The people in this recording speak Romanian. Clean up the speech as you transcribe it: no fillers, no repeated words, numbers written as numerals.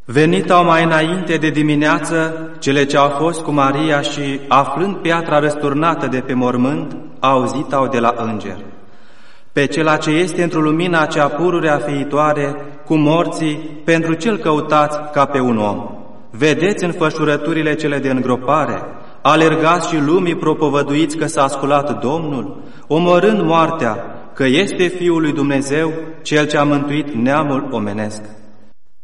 Venit-au mai înainte de dimineață cele ce au fost cu Maria și, aflând piatra răsturnată de pe mormânt, auzit-au de la înger: pe cela ce este într-o lumina cea pururea feitoare, cu morții, pentru cel căutați ca pe un om. Vedeți înfășurăturile cele de îngropare, alergați și lumii propovăduiți că s-a sculat Domnul, omorând moartea, că este Fiul lui Dumnezeu, Cel ce a mântuit neamul omenesc.